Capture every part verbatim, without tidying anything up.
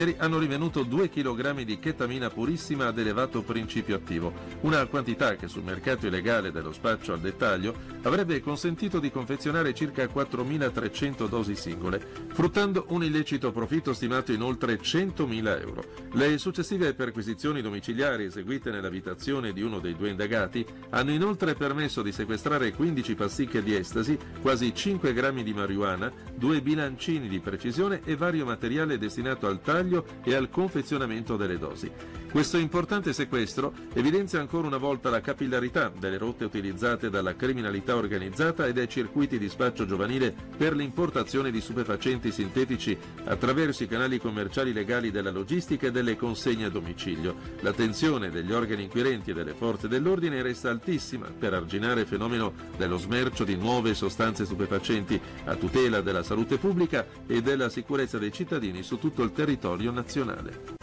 hanno rivenuto due chilogrammi di chetamina purissima ad elevato principio attivo, una quantità che sul mercato illegale dello spaccio al dettaglio avrebbe consentito di confezionare circa quattromilatrecento dosi singole, fruttando un illecito profitto stimato in oltre centomila euro. Le successive perquisizioni domiciliari eseguite nell'abitazione di uno dei due indagati hanno inoltre permesso di sequestrare quindici pasticche di estasi, quasi cinque grammi di marijuana, due bilancini di precisione e vario materiale destinato al taglio e al confezionamento delle dosi. Questo importante sequestro evidenzia ancora una volta la capillarità delle rotte utilizzate dalla criminalità organizzata e dai circuiti di spaccio giovanile per l'importazione di stupefacenti sintetici attraverso i canali commerciali legali della logistica e delle consegne a domicilio. L'attenzione degli organi inquirenti e delle forze dell'ordine resta altissima per arginare il fenomeno dello smercio di nuove sostanze stupefacenti a tutela della salute pubblica e della sicurezza dei cittadini su tutto il territorio nazionale.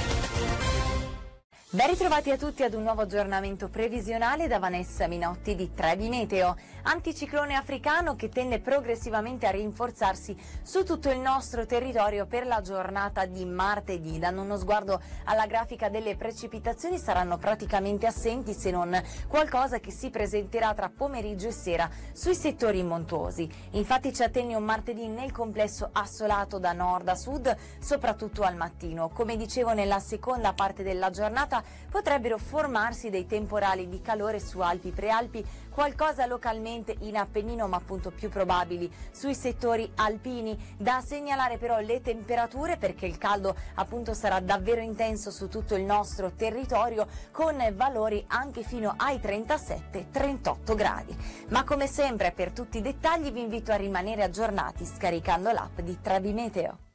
Ben ritrovati a tutti ad un nuovo aggiornamento previsionale da Vanessa Minotti di Trebi Meteo. Anticiclone africano che tende progressivamente a rinforzarsi su tutto il nostro territorio per la giornata di martedì. Dando uno sguardo alla grafica delle precipitazioni, saranno praticamente assenti se non qualcosa che si presenterà tra pomeriggio e sera sui settori montuosi. Infatti ci attende un martedì nel complesso assolato da nord a sud, soprattutto al mattino. Come dicevo, nella seconda parte della giornata potrebbero formarsi dei temporali di calore su Alpi, Prealpi, qualcosa localmente in Appennino, ma appunto più probabili sui settori alpini. Da segnalare però le temperature, perché il caldo appunto sarà davvero intenso su tutto il nostro territorio, con valori anche fino ai trentasette trentotto gradi. Ma come sempre, per tutti i dettagli vi invito a rimanere aggiornati scaricando l'app di Trebi Meteo.